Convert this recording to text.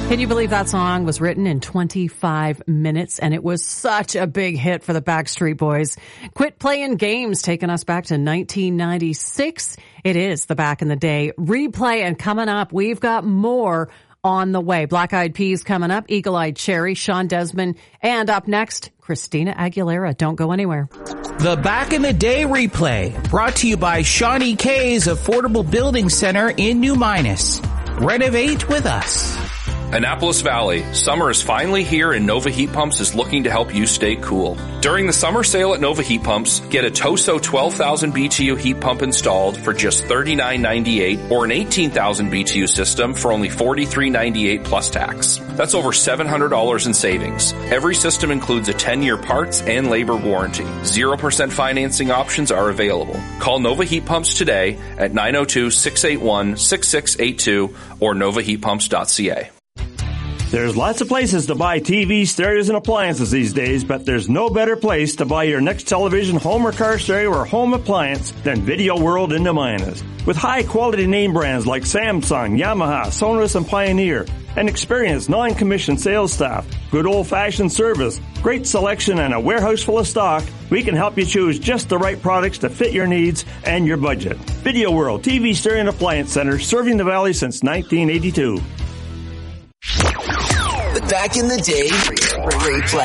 Can you believe that song was written in 25 minutes and it was such a big hit for the Backstreet Boys? Quit Playing Games, taking us back to 1996. It is the Back in the Day replay, and coming up, we've got more on the way. Black Eyed Peas coming up, Eagle Eyed Cherry, Sean Desmond, and up next, Christina Aguilera. Don't go anywhere. The Back in the Day replay, brought to you by Shawnee K's Affordable Building Center in New Minas. Renovate with us. Annapolis Valley, summer is finally here and Nova Heat Pumps is looking to help you stay cool. During the summer sale at Nova Heat Pumps, get a Toso 12,000 BTU heat pump installed for just $39.98 or an 18,000 BTU system for only $43.98 plus tax. That's over $700 in savings. Every system includes a 10-year parts and labor warranty. 0% financing options are available. Call Nova Heat Pumps today at 902-681-6682 or novaheatpumps.ca. There's lots of places to buy TVs, stereos, and appliances these days, but there's no better place to buy your next television, home or car stereo, or home appliance than Video World in New Minas. With high-quality name brands like Samsung, Yamaha, Sonos, and Pioneer, an experienced non-commissioned sales staff, good old-fashioned service, great selection, and a warehouse full of stock, we can help you choose just the right products to fit your needs and your budget. Video World TV, stereo, and appliance center, serving the Valley since 1982. Back in the Day replay.